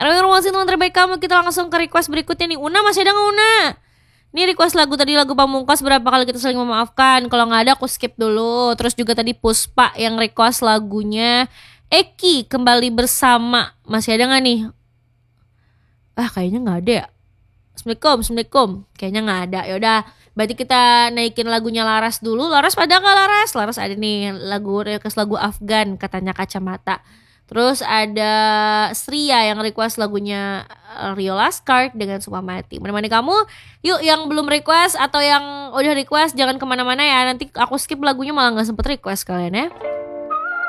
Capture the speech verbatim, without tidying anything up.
Informasi teman terbaik kamu, kita langsung ke request berikutnya nih. Una, masih ada nggak Una? Ini request lagu tadi, lagu Pamungkas, berapa kali kita saling memaafkan. Kalau nggak ada aku skip dulu. Terus juga tadi Puspa yang request lagunya Eki, Kembali Bersama. Masih ada nggak nih? Ah kayaknya nggak ada ya. Assalamualaikum, Assalamualaikum. Kayaknya nggak ada. Yaudah, berarti kita naikin lagunya Laras dulu. Laras pada nggak Laras? Laras ada nih lagu request lagu Afgan, katanya Kacamata. Terus ada Sria yang request lagunya Rio Laskar dengan Sumpah Mati. Menemani kamu. Yuk yang belum request atau yang udah request jangan kemana-mana ya. Nanti aku skip lagunya malah gak sempet request kalian ya.